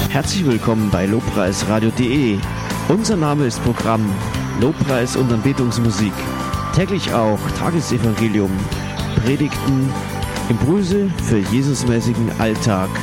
Herzlich willkommen bei lobpreisradio.de. Unser Name ist Programm Lobpreis und Anbetungsmusik. Täglich auch Tagesevangelium, Predigten, Impulse für Jesusmäßigen Alltag.